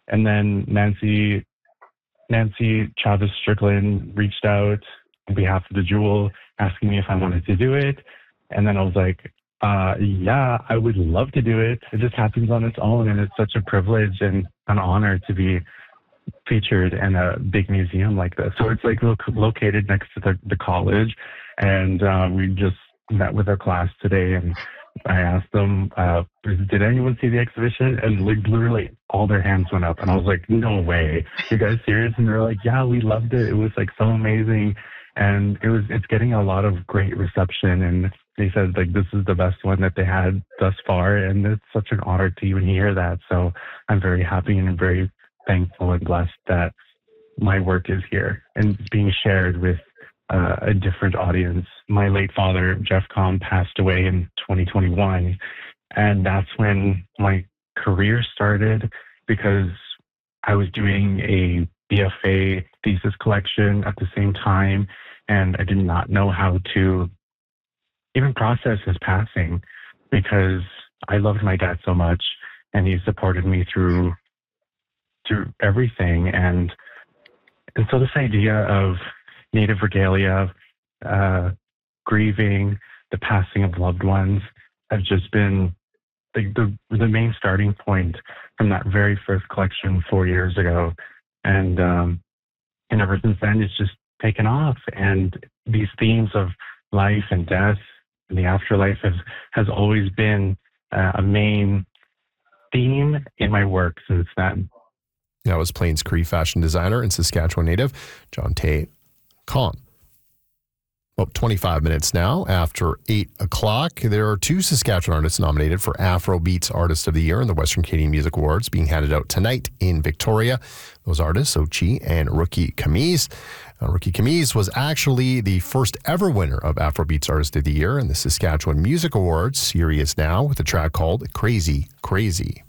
And then Nancy Chavez Strickland reached out on behalf of the Jewel, asking me if I wanted to do it. And then I was like, yeah, I would love to do it. It just happens on its own. And it's such a privilege and an honor to be featured in a big museum like this. So it's like located next to the college. And we just met with our class today, and I asked them, did anyone see the exhibition? And like literally all their hands went up. And I was like, no way. You guys serious? And they're like, yeah, we loved it. It was like so amazing. And it's getting a lot of great reception. And they said like this is the best one that they had thus far. And it's such an honor to even hear that. So I'm very happy and very thankful and blessed that my work is here and being shared with a different audience. My late father, Jeff Comm, passed away in 2021. And that's when my career started, because I was doing a BFA thesis collection at the same time. And I did not know how to even process his passing, because I loved my dad so much and he supported me through everything. And so this idea of Native regalia, grieving, the passing of loved ones, have just been the main starting point from that very first collection 4 years ago. And ever since then, it's just taken off. And these themes of life and death and the afterlife has always been a main theme in my work since then. That was Plains Cree fashion designer and Saskatchewan native Jonté Comm. About 25 minutes now after 8 o'clock. There are 2 Saskatchewan artists nominated for Afrobeats Artist of the Year in the Western Canadian Music Awards being handed out tonight in Victoria. Those artists, Ochi and Rookie Kamise. Rookie Kamise was actually the first ever winner of Afrobeats Artist of the Year in the Saskatchewan Music Awards. Here he is now with a track called Crazy Crazy.